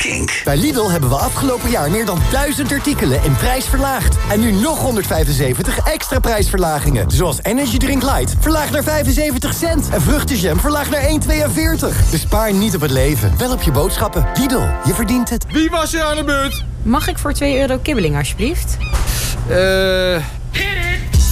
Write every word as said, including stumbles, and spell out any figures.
Kink. Bij Lidl hebben we afgelopen jaar meer dan duizend artikelen in prijs verlaagd. En nu nog honderdvijfenzeventig extra prijsverlagingen. Zoals Energy Drink Light, verlaagd naar vijfenzeventig cent. En vruchtenjam, verlaagd naar één komma tweeënveertig. Bespaar niet op het leven, wel op je boodschappen. Lidl, je verdient het. Wie was er aan de beurt? Mag ik voor twee euro kibbeling, alsjeblieft? Eh... Uh...